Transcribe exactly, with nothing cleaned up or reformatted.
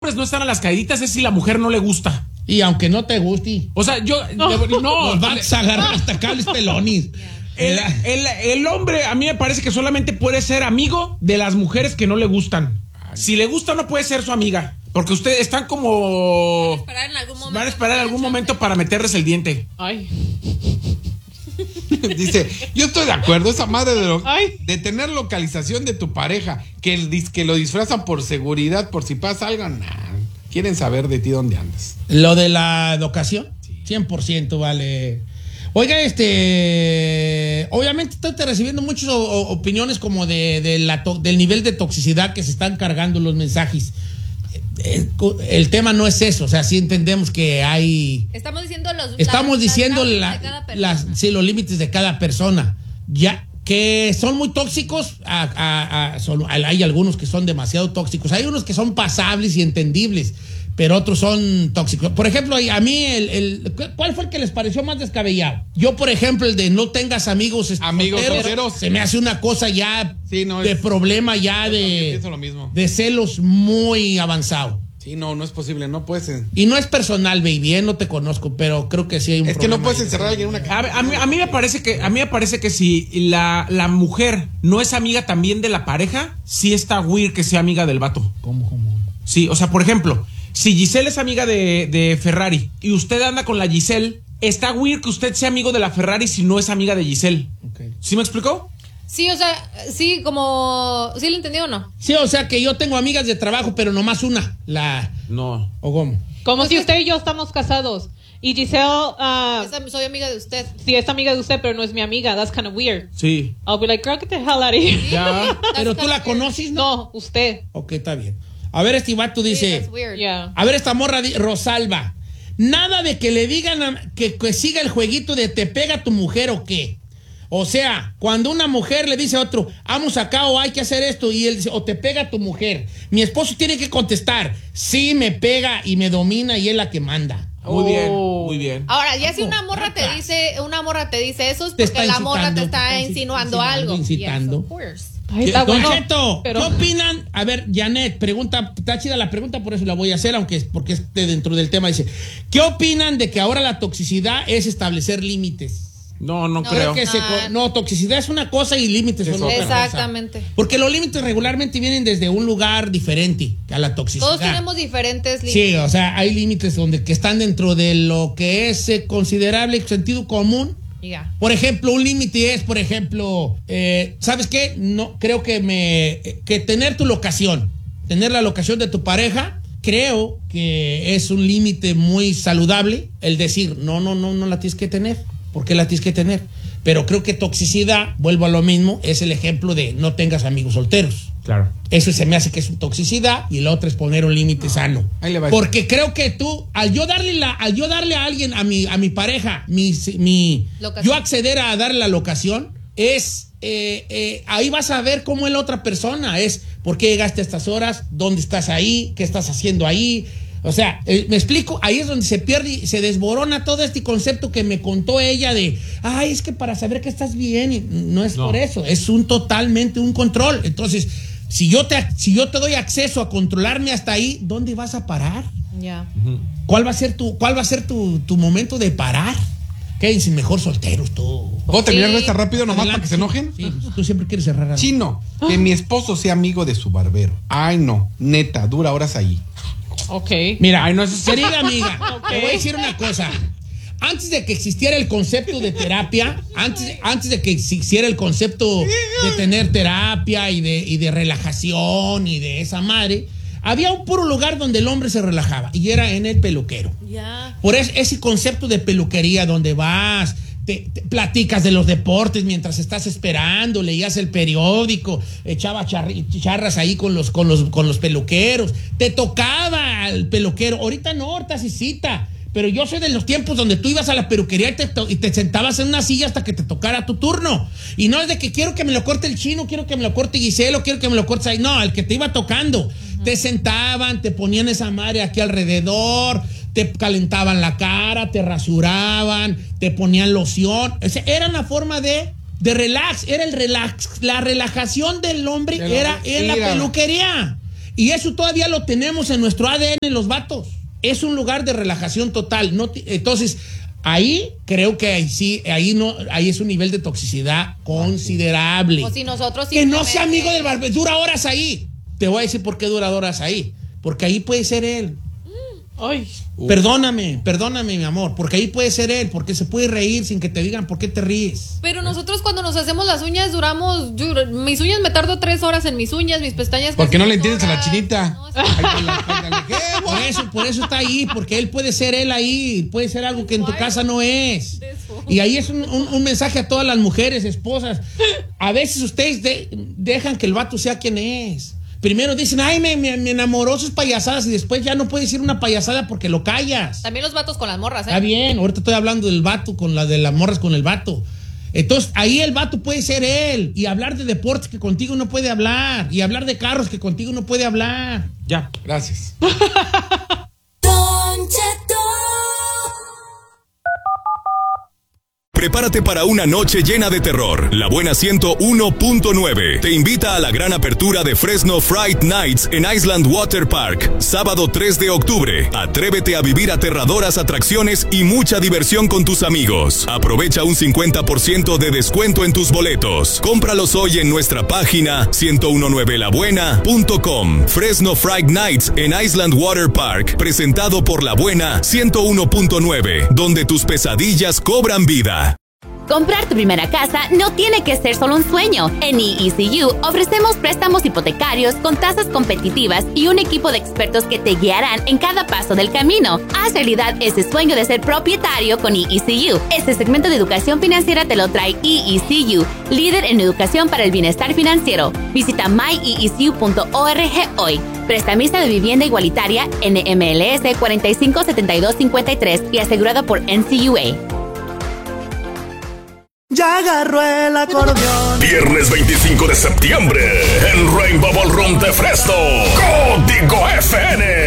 hombres no están a las caíditas es si la mujer no le gusta. Y aunque no te guste. O sea, yo... No, no nos vas a agarrar hasta cables pelonis. El, el, el hombre a mí me parece que solamente puede ser amigo de las mujeres que no le gustan. Si le gusta no puede ser su amiga. Porque ustedes están como... Van a esperar en algún momento, van a esperar en algún momento para meterles el diente. Ay. Dice, yo estoy de acuerdo, esa madre de, lo, de tener localización de tu pareja, que, el, que lo disfrazan por seguridad, por si pasa algo, nah, quieren saber de ti dónde andas. Lo de la educación, sí. cien por ciento vale. Oiga, este, obviamente estoy recibiendo muchas opiniones como de, de la to, del nivel de toxicidad que se están cargando los mensajes. El, el tema no es eso, o sea, sí entendemos que hay... Estamos diciendo los... Estamos las, diciendo las la, las, sí, los límites de cada persona. Ya, que son muy tóxicos, a, a, a, son, hay algunos que son demasiado tóxicos, hay unos que son pasables y entendibles, pero otros son tóxicos. Por ejemplo, a mí, el, el, ¿cuál fue el que les pareció más descabellado? Yo, por ejemplo, el de no tengas amigos amigos solteros, se me hace una cosa ya sí, no, de es, problema, ya de, lo mismo. de celos muy avanzado. Sí, no, no es posible, no puedes. Y no es personal, baby, ¿eh? No te conozco, pero creo que sí hay un es problema. Es que no puedes encerrar a alguien en una casa. A, a, mí, a mí me parece que a mí me parece que si la, la mujer no es amiga también de la pareja, sí está weird que sea amiga del vato. ¿Cómo, cómo? Sí, o sea, por ejemplo, si Giselle es amiga de, de Ferrari y usted anda con la Giselle, está weird que usted sea amigo de la Ferrari si no es amiga de Giselle. Okay. ¿Sí me explicó? Sí, o sea, sí, como... ¿Sí lo entendió o no? Sí, o sea, que yo tengo amigas de trabajo, pero nomás una. La... No. ¿O cómo? Como si usted y yo estamos casados. Y Giselle... Uh, Esa, soy amiga de usted. Sí, es amiga de usted, pero no es mi amiga. That's kind of weird. Sí. I'll be like, girl, get the hell out of here. Ya. ¿Pero tú la conoces, no? No, usted. Ok, está bien. A ver, este vato dice... Sí, that's weird. Yeah. A ver, esta morra, Rosalba. Nada de que le digan a, que, que siga el jueguito de te pega tu mujer o qué. O sea, cuando una mujer le dice a otro, vamos acá o hay que hacer esto, y él dice, o te pega tu mujer, mi esposo tiene que contestar, sí me pega y me domina y es la que manda. Muy bien, muy bien. Ahora, ya si una morra te dice, una morra te dice eso es porque la morra te está insinuando, insinuando algo. Incitando. Yes, Ay, está Don bueno, Cheto, pero... ¿qué opinan? A ver, Janet, pregunta, está chida la pregunta, por eso la voy a hacer, aunque es porque esté dentro del tema. Dice, ¿qué opinan de que ahora la toxicidad es establecer límites? No, no, no creo. que no. Se, no, toxicidad es una cosa y límites son otra. Exactamente. Cosa. Porque los límites regularmente vienen desde un lugar diferente a la toxicidad. Todos tenemos diferentes límites. Sí, o sea, hay límites donde que están dentro de lo que es eh, considerable sentido común. Yeah. Por ejemplo, un límite es, por ejemplo, eh, ¿sabes qué? No, creo que me que tener tu locación, tener la locación de tu pareja, creo que es un límite muy saludable el decir, no, no, no, no la tienes que tener. ¿Por qué la tienes que tener? Pero creo que toxicidad, vuelvo a lo mismo, es el ejemplo de no tengas amigos solteros. Claro. Eso se me hace que es toxicidad y la otra es poner un límite no. sano. Ahí le va. Porque creo que tú, al yo darle la, al yo darle a alguien, a mi, a mi pareja, mi, mi yo acceder a darle la locación, es eh, eh, ahí vas a ver cómo es la otra persona, es por qué llegaste a estas horas, dónde estás ahí, qué estás haciendo ahí. O sea, eh, me explico, ahí es donde se pierde y se desborona todo este concepto que me contó ella de, ay, es que para saber que estás bien, y no es no. por eso, es un totalmente un control. Entonces, si yo te si yo te doy acceso a controlarme hasta ahí, ¿dónde vas a parar? Ya. Yeah. Uh-huh. ¿Cuál va a ser tu cuál va a ser tu, tu momento de parar? Quédense mejor solteros tú. ¿Puedo terminar sí. esta rápido nomás Adelante. Para que se enojen? Sí, tú siempre quieres cerrar algo. Chino, que mi esposo sea amigo de su barbero. Ay, no, neta, dura horas ahí. Ok. Mira, ay, no, querida amiga, okay. Te voy a decir una cosa. Antes de que existiera el concepto de terapia, antes, antes de que existiera el concepto de tener terapia y de, y de relajación y de esa madre, había un puro lugar donde el hombre se relajaba y era en el peluquero. Yeah. Por eso, ese concepto de peluquería donde vas... Te, te platicas de los deportes mientras estás esperando, leías el periódico, echaba charri, charras ahí con los, con, los, con los peluqueros, te tocaba el peluquero. Ahorita no, ahorita sí cita, pero yo soy de los tiempos donde tú ibas a la peluquería y te, y te sentabas en una silla hasta que te tocara tu turno. Y no es de que quiero que me lo corte el Chino, quiero que me lo corte Giselo, quiero que me lo corte ahí. No, el que te iba tocando. Uh-huh. Te sentaban, te ponían esa madre aquí alrededor, te calentaban la cara, te rasuraban, te ponían loción. O sea, era una forma de, de relax, era el relax. La relajación del hombre de era en la peluquería. Y eso todavía lo tenemos en nuestro A D N, los vatos. Es un lugar de relajación total. No t- entonces, ahí creo que ahí sí, ahí no, ahí es un nivel de toxicidad considerable. O si nosotros que no sea amigo del barbero, dura horas ahí. Te voy a decir por qué dura horas ahí. Porque ahí puede ser él. Ay. Perdóname, perdóname, mi amor, porque ahí puede ser él, porque se puede reír sin que te digan por qué te ríes. Pero nosotros cuando nos hacemos las uñas duramos, yo, mis uñas me tardo tres horas en mis uñas, mis pestañas. Porque no le entiendes horas. A la chinita. No, por eso, por eso está ahí, porque él puede ser él ahí, puede ser algo que en tu casa no es. Y ahí es un, un, un mensaje a todas las mujeres, esposas. A veces ustedes de, dejan que el vato sea quien es. Primero dicen, ay, me, me, me enamoró sus payasadas, y después ya no puedes decir una payasada porque lo callas. También los vatos con las morras, ¿eh? Está bien, ahorita estoy hablando del vato, con la de las morras con el vato. Entonces, ahí el vato puede ser él, y hablar de deportes que contigo no puede hablar, y hablar de carros que contigo no puede hablar. Ya, gracias. Prepárate para una noche llena de terror. La Buena ciento uno punto nueve te invita a la gran apertura de Fresno Fright Nights en Island Water Park. Sábado tres de octubre. Atrévete a vivir aterradoras atracciones y mucha diversión con tus amigos. Aprovecha un cincuenta por ciento de descuento en tus boletos. Cómpralos hoy en nuestra página ciento diecinueve la buena punto com. Fresno Fright Nights en Island Water Park. Presentado por La Buena ciento uno punto nueve, donde tus pesadillas cobran vida. Comprar tu primera casa no tiene que ser solo un sueño. En E E C U ofrecemos préstamos hipotecarios con tasas competitivas y un equipo de expertos que te guiarán en cada paso del camino. Haz realidad ese sueño de ser propietario con E E C U. Este segmento de educación financiera te lo trae E E C U, líder en educación para el bienestar financiero. Visita my e e c u punto org hoy. Prestamista de vivienda igualitaria N M L S cuatro cinco siete dos cinco tres y asegurado por N C U A. Ya agarró el acordeón. Viernes veinticinco de septiembre en Rainbow Ballroom de Fresno. Código F N.